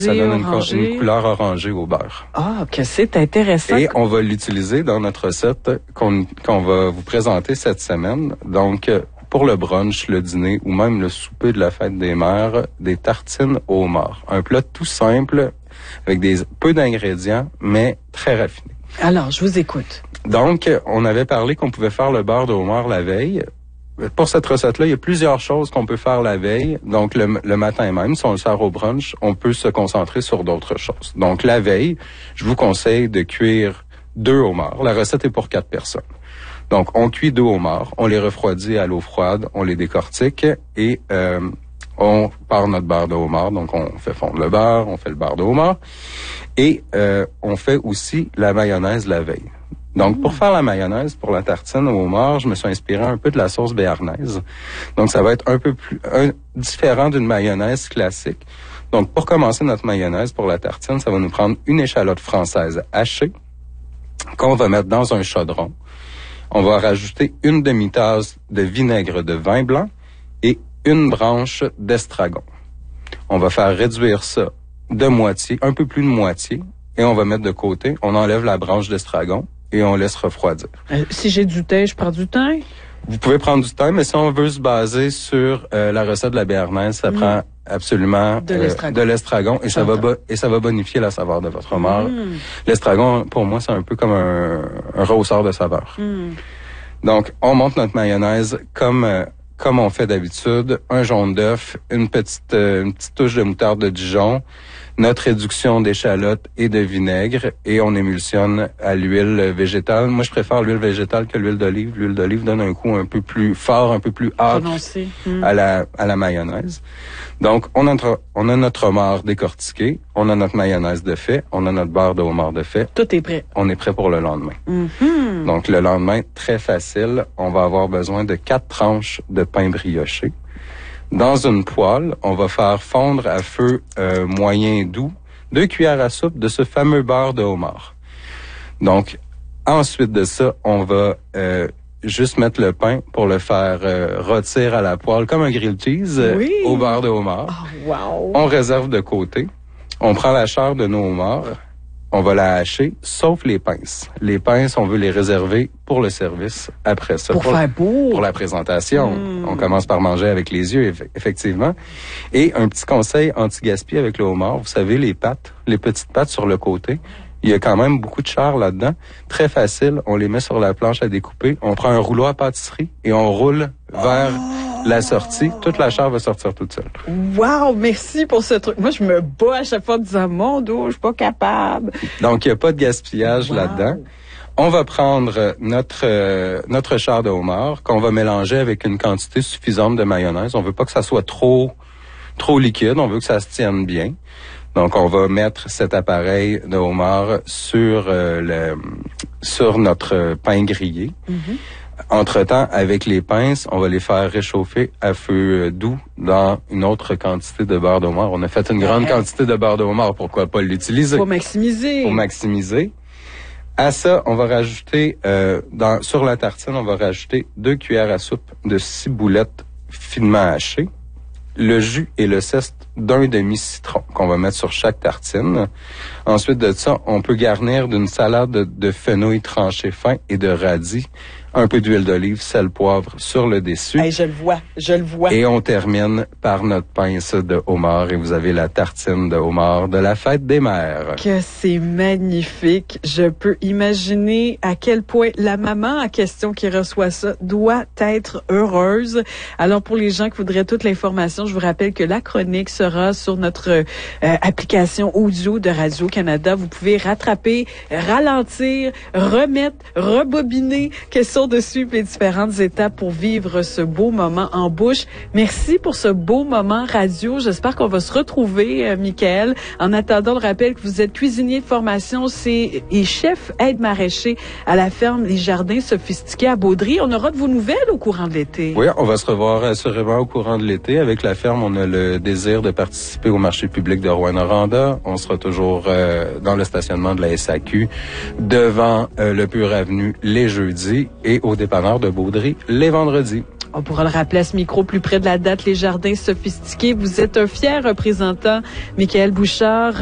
Ça donne une couleur orangée au beurre. Ah, que c'est intéressant. Et on va l'utiliser dans notre recette qu'on va vous présenter cette semaine. Donc, pour le brunch, le dîner ou même le souper de la fête des mères, des tartines au homard. Un plat tout simple avec peu d'ingrédients, mais très raffiné. Alors, je vous écoute. Donc, on avait parlé qu'on pouvait faire le beurre de homard la veille. Pour cette recette-là, il y a plusieurs choses qu'on peut faire la veille. Donc, le matin même, si on le sert au brunch, on peut se concentrer sur d'autres choses. Donc, la veille, je vous conseille de cuire 2 homards. La recette est pour 4 personnes. Donc, on cuit 2 homards, on les refroidit à l'eau froide, on les décortique et on part notre beurre de homard. Donc, on fait fondre le beurre, on fait le beurre de homard et on fait aussi la mayonnaise la veille. Donc, pour faire la mayonnaise pour la tartine au homard, je me suis inspiré un peu de la sauce béarnaise. Donc, ça va être un peu plus différent d'une mayonnaise classique. Donc, pour commencer notre mayonnaise pour la tartine, ça va nous prendre une échalote française hachée qu'on va mettre dans un chaudron. On va rajouter une demi-tasse de vinaigre de vin blanc et une branche d'estragon. On va faire réduire ça de moitié, un peu plus de moitié, et on va mettre de côté. On enlève la branche d'estragon et on laisse refroidir. Si j'ai du thym, je prends du thym? Vous pouvez prendre du thym, mais si on veut se baser sur la recette de la béarnaise, ça prend absolument de l'estragon et ça va bonifier la saveur de votre homard. L'estragon, pour moi, c'est un peu comme un rehausseur de saveur. Donc, on monte notre mayonnaise comme on fait d'habitude, un jaune d'œuf, une petite touche de moutarde de Dijon, notre réduction d'échalotes et de vinaigre et on émulsionne à l'huile végétale. Moi, je préfère l'huile végétale que l'huile d'olive. L'huile d'olive donne un goût un peu plus fort, un peu plus âcre à la mayonnaise. Donc, on a notre homard décortiqué, on a notre mayonnaise de fait, on a notre beurre de homard de fait. Tout est prêt. On est prêt pour le lendemain. Donc, le lendemain, très facile, on va avoir besoin de 4 tranches de pain brioché. Dans une poêle, on va faire fondre à feu moyen doux 2 cuillères à soupe de ce fameux beurre de homard. Donc, ensuite de ça, on va juste mettre le pain pour le faire rôtir à la poêle comme un grilled cheese au beurre de homard. Oh, wow. On réserve de côté. On prend la chair de nos homards. On va la hacher, sauf les pinces. Les pinces, on veut les réserver pour le service après ça. Pour faire beau. Pour la présentation. On commence par manger avec les yeux, effectivement. Et un petit conseil anti-gaspi avec le homard, vous savez, les petites pattes sur le côté, il y a quand même beaucoup de chair là-dedans. Très facile, on les met sur la planche à découper. On prend un rouleau à pâtisserie et on roule vers la sortie. Toute la chair va sortir toute seule. Wow, merci pour ce truc. Moi, je me bats à chaque fois en disant, mon Dieu, je suis pas capable. Donc, il n'y a pas de gaspillage là-dedans. On va prendre notre chair de homard qu'on va mélanger avec une quantité suffisante de mayonnaise. On veut pas que ça soit trop liquide. On veut que ça se tienne bien. Donc, on va mettre cet appareil de homard sur notre pain grillé. Entre-temps, avec les pinces, on va les faire réchauffer à feu doux dans une autre quantité de beurre de homard. On a fait une grande quantité de beurre de homard, pourquoi pas l'utiliser? Pour maximiser. À ça, on va rajouter, sur la tartine, on va rajouter 2 cuillères à soupe de ciboulettes finement hachées, le jus et le zeste d'un demi-citron qu'on va mettre sur chaque tartine. Ensuite de ça, on peut garnir d'une salade de fenouil tranché fin et de radis, un peu d'huile d'olive, sel, poivre sur le dessus. Hey, je le vois. Et on termine par notre pince de homard et vous avez la tartine de homard de la fête des mères. Que c'est magnifique. Je peux imaginer à quel point la maman en question qui reçoit ça doit être heureuse. Alors, pour les gens qui voudraient toute l'information, je vous rappelle que la chronique sera sur notre application audio de Radio-Canada. Vous pouvez rattraper, ralentir, remettre, rebobiner. Question de suivre les différentes étapes pour vivre ce beau moment en bouche. Merci pour ce beau moment radio. J'espère qu'on va se retrouver, Michael. En attendant, le rappel que vous êtes cuisinier de formation et chef aide-maraîcher à la ferme Les Jardins Sophistiqués à Baudry. On aura de vos nouvelles au courant de l'été. Oui, on va se revoir assurément au courant de l'été. Avec la ferme, on a le désir de participer au marché public de Rouyn-Noranda. On sera toujours dans le stationnement de la SAQ, devant le Pur Avenue les jeudis et au dépanneur de Baudry les vendredis. On pourra le rappeler à ce micro plus près de la date, les jardins sophistiqués. Vous êtes un fier représentant, Michaël Bouchard.